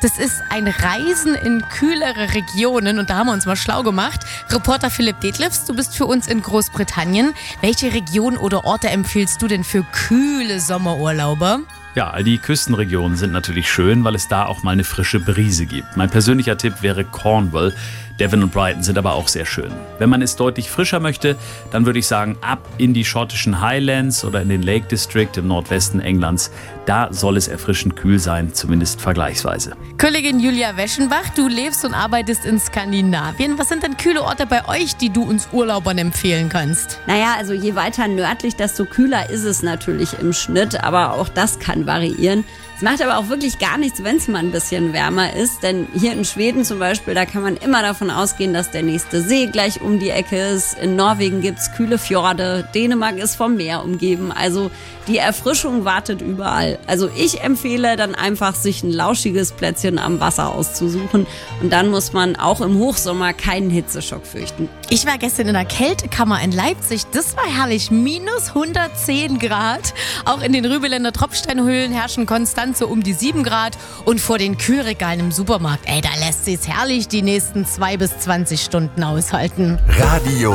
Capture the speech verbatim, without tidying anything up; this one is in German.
Das ist ein Reisen in kühlere Regionen und da haben wir uns mal schlau gemacht. Reporter Philipp Detlefs, du bist für uns in Großbritannien. Welche Region oder Orte empfiehlst du denn für kühle Sommerurlauber? Ja, all die Küstenregionen sind natürlich schön, weil es da auch mal eine frische Brise gibt. Mein persönlicher Tipp wäre Cornwall. Devon und Brighton sind aber auch sehr schön. Wenn man es deutlich frischer möchte, dann würde ich sagen, ab in die schottischen Highlands oder in den Lake District im Nordwesten Englands. Da soll es erfrischend kühl sein, zumindest vergleichsweise. Kollegin Julia Weschenbach, du lebst und arbeitest in Skandinavien. Was sind denn kühle Orte bei euch, die du uns Urlaubern empfehlen kannst? Naja, also je weiter nördlich, desto kühler ist es natürlich im Schnitt, aber auch das kann variieren. Es macht aber auch wirklich gar nichts, wenn es mal ein bisschen wärmer ist, denn hier in Schweden zum Beispiel, da kann man immer davon ausgehen, dass der nächste See gleich um die Ecke ist. In Norwegen gibt es kühle Fjorde, Dänemark ist vom Meer umgeben, also die Erfrischung wartet überall. Also ich empfehle dann einfach, sich ein lauschiges Plätzchen am Wasser auszusuchen und dann muss man auch im Hochsommer keinen Hitzeschock fürchten. Ich war gestern in der Kältekammer in Leipzig, das war herrlich, minus hundertzehn Grad. Auch in den Rübeländer Tropfsteinhöhlen herrschen konstant so um die sieben Grad und vor den Kühlregalen im Supermarkt, ey, da lässt sich's herrlich die nächsten zwei bis zwanzig Stunden aushalten. Radio